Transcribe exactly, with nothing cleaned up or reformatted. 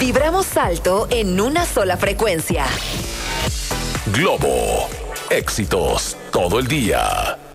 Vibramos alto en una sola frecuencia. Globo. Éxitos todo el día.